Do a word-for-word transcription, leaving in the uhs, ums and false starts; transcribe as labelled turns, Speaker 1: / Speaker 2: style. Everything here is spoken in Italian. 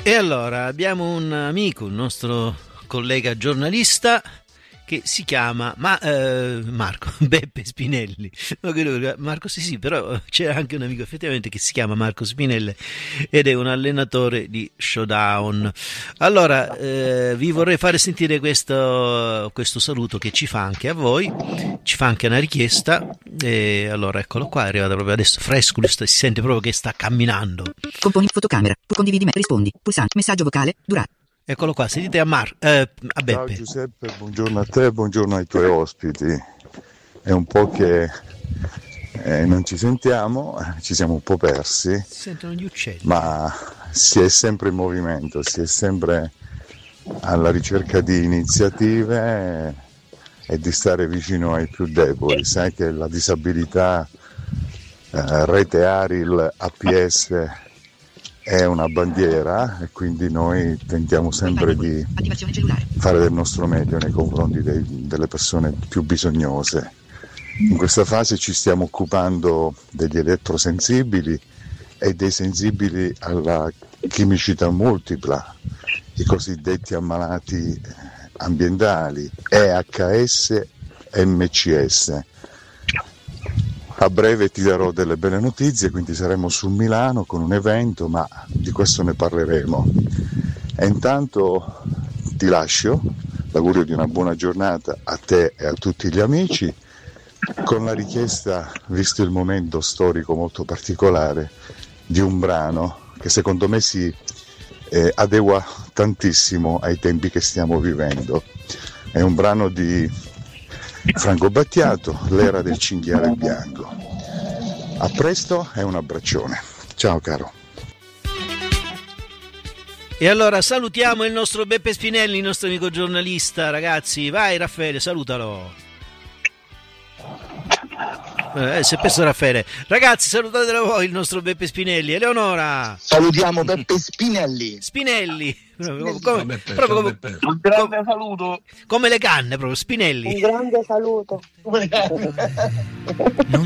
Speaker 1: E allora abbiamo un amico, un nostro collega giornalista che si chiama Ma- eh, Marco Beppe Spinelli. Marco sì sì, però c'è anche un amico effettivamente che si chiama Marco Spinelli ed è un allenatore di Showdown. Allora eh, vi vorrei fare sentire questo, questo saluto che ci fa anche a voi, ci fa anche una richiesta. E allora eccolo qua, è arrivato proprio adesso fresco, si sente proprio che sta camminando.
Speaker 2: Componi fotocamera, condividi me, rispondi, pulsante, messaggio vocale, durata.
Speaker 1: Eccolo qua, sentite a, Mar- eh, a Beppe.
Speaker 3: Ciao Giuseppe, buongiorno a te, buongiorno ai tuoi ospiti. È un po' che eh, non ci sentiamo, ci siamo un po' persi,
Speaker 1: Si sentono gli uccelli.
Speaker 3: ma si è sempre in movimento, si è sempre alla ricerca di iniziative e di stare vicino ai più deboli. Sai che la disabilità, eh, Rete Aril, A P S è una bandiera e quindi noi tentiamo sempre di fare del nostro meglio nei confronti dei, delle persone più bisognose. In questa fase ci stiamo occupando degli elettrosensibili e dei sensibili alla chimicità multipla, i cosiddetti ammalati ambientali, E H S, M C S. A breve ti darò delle belle notizie, quindi saremo su Milano con un evento, ma di questo ne parleremo. E intanto ti lascio, l'augurio di una buona giornata a te e a tutti gli amici, con la richiesta, visto il momento storico molto particolare, di un brano che secondo me si eh, adegua tantissimo ai tempi che stiamo vivendo. È un brano di Franco Battiato, L'era del cinghiale bianco. A presto e un abbraccione. Ciao caro.
Speaker 1: E allora salutiamo il nostro Beppe Spinelli, il nostro amico giornalista, ragazzi. Vai Raffaele, salutalo. Eh, si è perso Raffaele. Ragazzi, salutatelo voi il nostro Beppe Spinelli. Eleonora.
Speaker 4: Salutiamo Beppe Spinelli.
Speaker 1: Spinelli.
Speaker 4: Spinelli.
Speaker 1: Come,
Speaker 5: Ciao, Beppe,
Speaker 1: proprio
Speaker 5: ciao,
Speaker 1: come,
Speaker 5: Beppe.
Speaker 6: Un grande saluto.
Speaker 1: come le canne, proprio Spinelli.
Speaker 6: Un grande saluto.
Speaker 2: Non